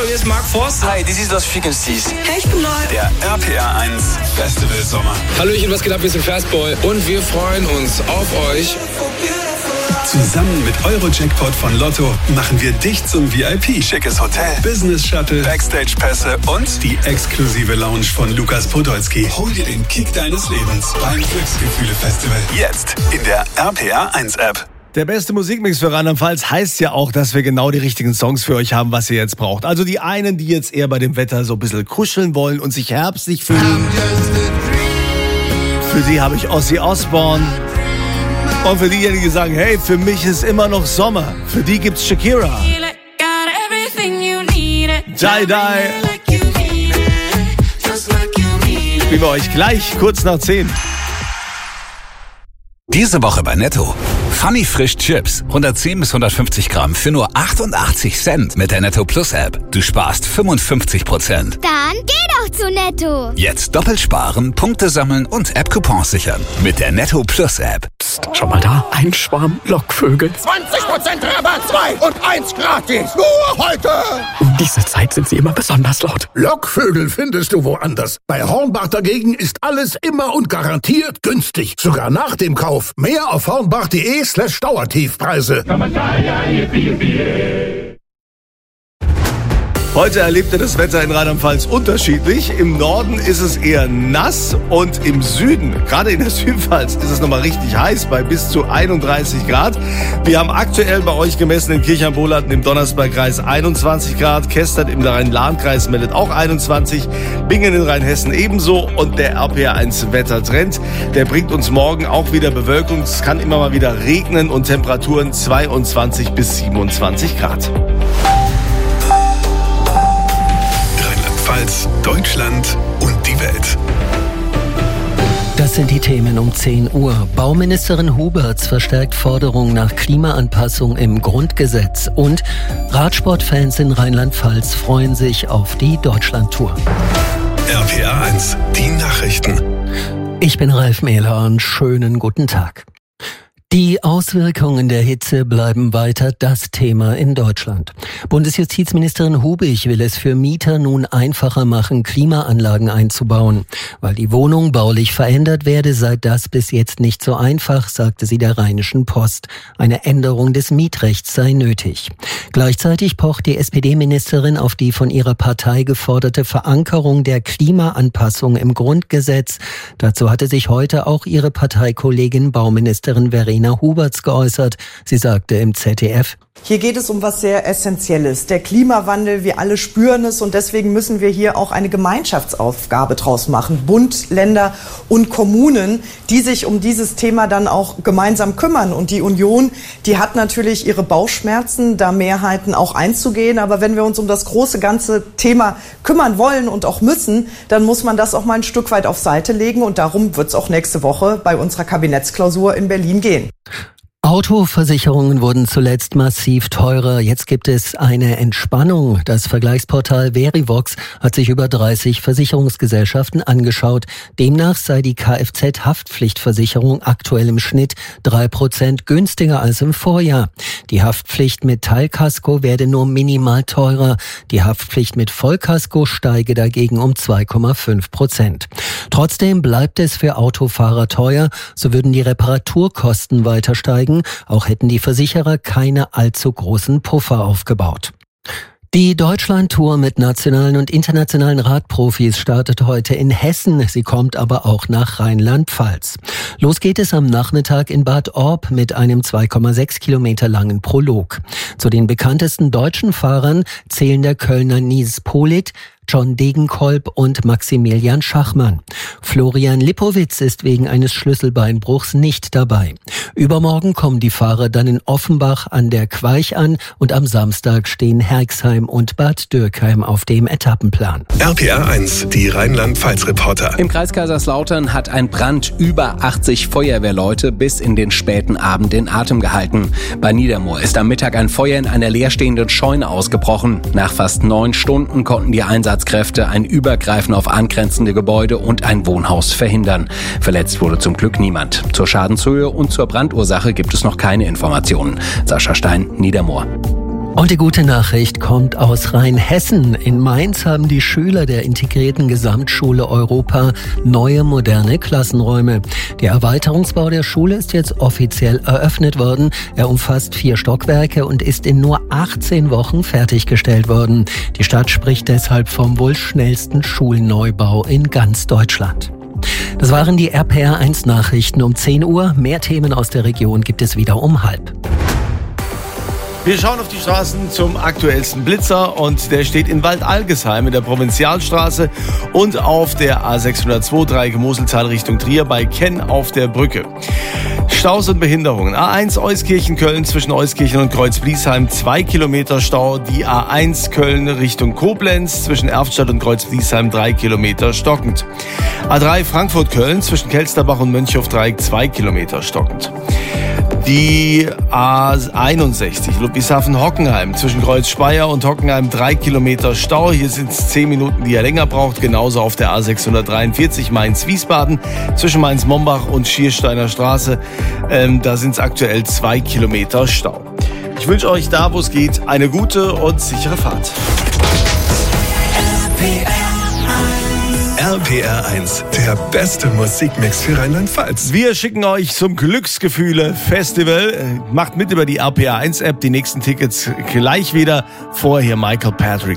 hier ist Mark Forster. Hi, this is Lost Frequencies. Hey, ich bin Neu. Der RPR 1 Festival Sommer. Hallöchen, was geht ab? Wir sind Fastboy und wir freuen uns auf euch. Zusammen mit Euro-Jackpot von Lotto machen wir dich zum VIP. Schickes Hotel, Business-Shuttle, Backstage-Pässe und die exklusive Lounge von Lukas Podolski. Hol dir den Kick deines Lebens beim Glücksgefühle-Festival. Jetzt in der RPR 1 App. Der beste Musikmix für Rheinland-Pfalz heißt ja auch, dass wir genau die richtigen Songs für euch haben, was ihr jetzt braucht. Also die einen, die jetzt eher bei dem Wetter so ein bisschen kuscheln wollen und sich herbstlich fühlen. Für sie habe ich Ozzy Osbourne. Und für diejenigen, die sagen, hey, für mich ist immer noch Sommer. Für die gibt's Shakira. Die Die. Spielen wir euch gleich, kurz nach 10. Diese Woche bei Netto. Funny Frisch Chips, 110 bis 150 Gramm für nur 88 Cent mit der Netto Plus App. Du sparst 55%. Dann geh doch zu Netto. Jetzt doppelt sparen, Punkte sammeln und App-Coupons sichern mit der Netto Plus App. Psst, schau mal da, ein Schwarm Lockvögel. 20% Rabatt, 2 und 1 gratis. Nur heute. Um diese Zeit sind sie immer besonders laut. Lockvögel findest du woanders. Bei Hornbach dagegen ist alles immer und garantiert günstig. Sogar nach dem Kauf. Mehr auf hornbach.de/Dauertiefpreise. Heute erlebt ihr das Wetter in Rheinland-Pfalz unterschiedlich. Im Norden ist es eher nass und im Süden, gerade in der Südpfalz, ist es nochmal richtig heiß bei bis zu 31 Grad. Wir haben aktuell bei euch gemessen in Kirchheim-Bohlatten im Donnersbergkreis 21 Grad. Kestert im Rhein-Lahn-Kreis meldet auch 21. Bingen in Rheinhessen ebenso. Und der RPR1 Wettertrend, der bringt uns morgen auch wieder Bewölkung. Es kann immer mal wieder regnen und Temperaturen 22 bis 27 Grad. Deutschland und die Welt. Das sind die Themen um 10 Uhr. Bauministerin Huberts verstärkt Forderungen nach Klimaanpassung im Grundgesetz. Und Radsportfans in Rheinland-Pfalz freuen sich auf die Deutschlandtour. RPR 1, die Nachrichten. Ich bin Ralf Mehler und schönen guten Tag. Die Auswirkungen der Hitze bleiben weiter das Thema in Deutschland. Bundesjustizministerin Hubig will es für Mieter nun einfacher machen, Klimaanlagen einzubauen. Weil die Wohnung baulich verändert werde, sei das bis jetzt nicht so einfach, sagte sie der Rheinischen Post. Eine Änderung des Mietrechts sei nötig. Gleichzeitig pocht die SPD-Ministerin auf die von ihrer Partei geforderte Verankerung der Klimaanpassung im Grundgesetz. Dazu hatte sich heute auch ihre Parteikollegin Bauministerin Verena Huberts geäußert. Sie sagte im ZDF: Hier geht es um was sehr Essentielles. Der Klimawandel, wir alle spüren es und deswegen müssen wir hier auch eine Gemeinschaftsaufgabe draus machen. Bund, Länder und Kommunen, die sich um dieses Thema dann auch gemeinsam kümmern. Und die Union, die hat natürlich ihre Bauchschmerzen, da Mehrheiten auch einzugehen. Aber wenn wir uns um das große ganze Thema kümmern wollen und auch müssen, dann muss man das auch mal ein Stück weit auf Seite legen. Und darum wird es auch nächste Woche bei unserer Kabinettsklausur in Berlin gehen. Autoversicherungen wurden zuletzt massiv teurer. Jetzt gibt es eine Entspannung. Das Vergleichsportal Verivox hat sich über 30 Versicherungsgesellschaften angeschaut. Demnach sei die Kfz-Haftpflichtversicherung aktuell im Schnitt 3% günstiger als im Vorjahr. Die Haftpflicht mit Teilkasko werde nur minimal teurer. Die Haftpflicht mit Vollkasko steige dagegen um 2,5%. Trotzdem bleibt es für Autofahrer teuer. So würden die Reparaturkosten weiter steigen. Auch hätten die Versicherer keine allzu großen Puffer aufgebaut. Die Deutschlandtour mit nationalen und internationalen Radprofis startet heute in Hessen. Sie kommt aber auch nach Rheinland-Pfalz. Los geht es am Nachmittag in Bad Orb mit einem 2,6 Kilometer langen Prolog. Zu den bekanntesten deutschen Fahrern zählen der Kölner Nils Politt, John Degenkolb und Maximilian Schachmann. Florian Lipowitz ist wegen eines Schlüsselbeinbruchs nicht dabei. Übermorgen kommen die Fahrer dann in Offenbach an der Queich an und am Samstag stehen Herxheim und Bad Dürkheim auf dem Etappenplan. RPR 1, die Rheinland-Pfalz-Reporter. Im Kreis Kaiserslautern hat ein Brand über 80 Feuerwehrleute bis in den späten Abend in Atem gehalten. Bei Niedermoor ist am Mittag ein Feuer in einer leerstehenden Scheune ausgebrochen. Nach fast 9 Stunden konnten die Einsatzkräfte ein Übergreifen auf angrenzende Gebäude und ein Wohnhaus verhindern. Verletzt wurde zum Glück niemand. Zur Schadenshöhe und zur Brandursache gibt es noch keine Informationen. Sascha Stein, Niedermoor. Und die gute Nachricht kommt aus Rheinhessen. In Mainz haben die Schüler der integrierten Gesamtschule Europa neue moderne Klassenräume. Der Erweiterungsbau der Schule ist jetzt offiziell eröffnet worden. Er umfasst 4 Stockwerke und ist in nur 18 Wochen fertiggestellt worden. Die Stadt spricht deshalb vom wohl schnellsten Schulneubau in ganz Deutschland. Das waren die RPR1 Nachrichten um 10 Uhr. Mehr Themen aus der Region gibt es wieder um 12:30. Wir schauen auf die Straßen zum aktuellsten Blitzer und der steht in Waldalgesheim in der Provinzialstraße und auf der A602 Dreieck Moseltal Richtung Trier bei Kenn auf der Brücke. Staus und Behinderungen. A1 Euskirchen-Köln zwischen Euskirchen und Kreuzbliesheim 2 Kilometer Stau. Die A1 Köln Richtung Koblenz zwischen Erftstadt und Kreuzbliesheim 3 Kilometer stockend. A3 Frankfurt-Köln zwischen Kelsterbach und Mönchhof-Dreieck 2 Kilometer stockend. Die A61 Ludwigshafen-Hockenheim zwischen Kreuz-Speyer und Hockenheim 3 Kilometer Stau. Hier sind es 10 Minuten, die er länger braucht. Genauso auf der A643 Mainz-Wiesbaden zwischen Mainz-Mombach und Schiersteiner Straße. Da sind es aktuell 2 Kilometer Stau. Ich wünsche euch da, wo es geht, eine gute und sichere Fahrt. RPR1, der beste Musikmix für Rheinland-Pfalz. Wir schicken euch zum Glücksgefühle-Festival. Macht mit über die RPR1-App. Die nächsten Tickets gleich wieder. Vorher Michael Patrick.